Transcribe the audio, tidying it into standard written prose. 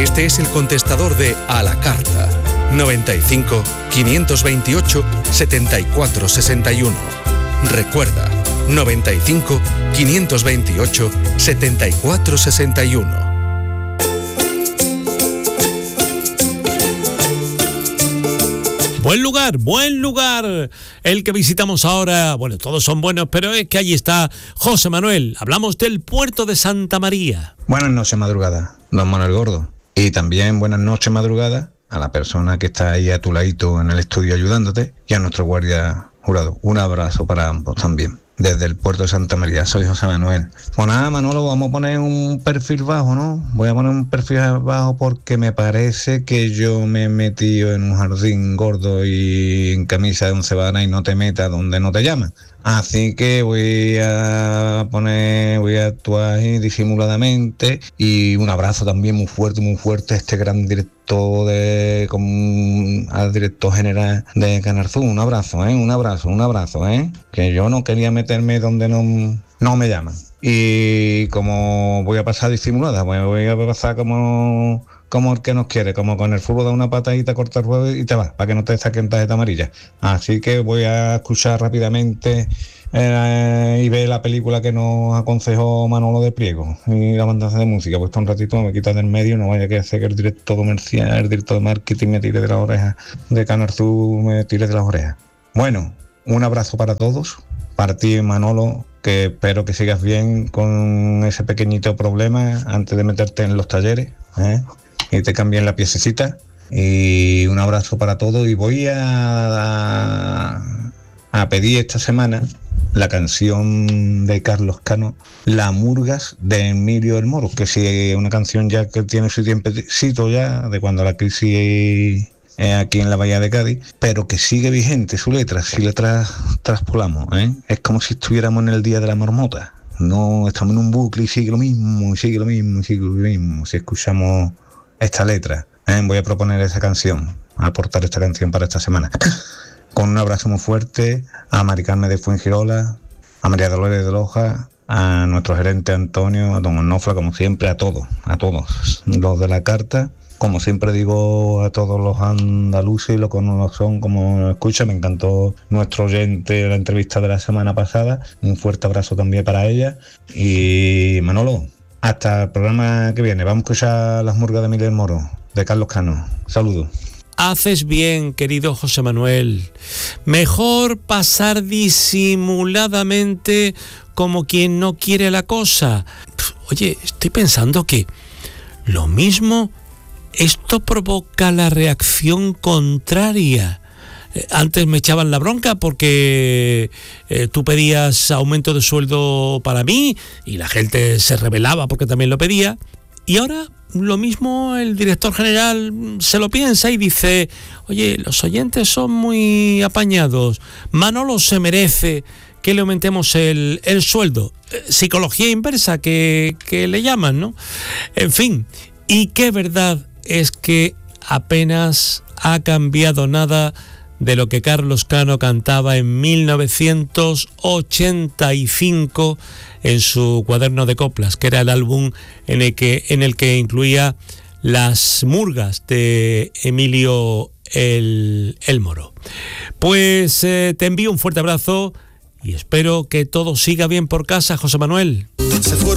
Este es el contestador de A la Carta. 95 528 74 61. Recuerda, 95 528 74 61. Buen lugar el que visitamos ahora. Bueno, todos son buenos, pero es que allí está José Manuel. Hablamos del puerto de Santa María. Buenas noches, madrugada, don Manuel Gordo. Y también buenas noches, madrugada, a la persona que está ahí a tu ladito en el estudio ayudándote y a nuestro guardia jurado. Un abrazo para ambos también. Desde el puerto de Santa María, soy José Manuel. Pues nada, Manolo, vamos a poner un perfil bajo, ¿no? Voy a poner un perfil bajo porque me parece que yo me he metido en un jardín gordo y en camisa de 11 varas y no te metas donde no te llaman. Así que voy a actuar ahí disimuladamente, y un abrazo también muy fuerte a este gran director al director general de Canal Sur. Un abrazo, que yo no quería meterme donde no me llaman. Y como voy a pasar disimulada, voy a pasar como el que nos quiere, como con el fútbol, da una patadita, corta el juego y te vas, para que no te saquen tarjeta amarilla. Así que voy a escuchar rápidamente y ver la película que nos aconsejó Manolo de Priego y la bandaza de música. Pues un ratito me quita del medio, no vaya a ser que el director comercial, el director de marketing me tire de las orejas, de Canal Sur me tire de las orejas. Bueno, un abrazo para todos, para ti, Manolo, que espero que sigas bien con ese pequeñito problema antes de meterte en los talleres, y te cambien la piececita. Y un abrazo para todos, y voy a pedir esta semana la canción de Carlos Cano, La Murgas, de Emilio del Moro, que sí es una canción ya que tiene su tiempecito ya, de cuando la crisis aquí en la Bahía de Cádiz, pero que sigue vigente su letra, si la traspolamos, es como si estuviéramos en el Día de la Marmota. No estamos en un bucle y sigue lo mismo, si escuchamos esta letra. Voy a proponer esa canción, a aportar esta canción para esta semana. Con un abrazo muy fuerte a Mari Carmen de Fuengirola, a María Dolores de Loja, a nuestro gerente Antonio, a don Onofla, como siempre, a todos los de la carta. Como siempre digo a todos los andaluces, lo que no lo son, como nos escucha, me encantó nuestro oyente, la entrevista de la semana pasada. Un fuerte abrazo también para ella. Y Manolo, hasta el programa que viene. Vamos a escuchar Las Murgas de Emilio del Moro, de Carlos Cano. Saludos. Haces bien, querido José Manuel. Mejor pasar disimuladamente como quien no quiere la cosa. Oye, estoy pensando que lo mismo, esto provoca la reacción contraria. Antes me echaban la bronca porque tú pedías aumento de sueldo para mí y la gente se rebelaba porque también lo pedía. Y ahora lo mismo el director general se lo piensa y dice: oye, los oyentes son muy apañados, Manolo se merece que le aumentemos el sueldo. Psicología inversa que le llaman, ¿no? En fin, y qué verdad es que apenas ha cambiado nada de lo que Carlos Cano cantaba en 1985 en su cuaderno de coplas, que era el álbum en el que incluía Las Murgas de Emilio el Moro. Pues te envío un fuerte abrazo y espero que todo siga bien por casa, José Manuel.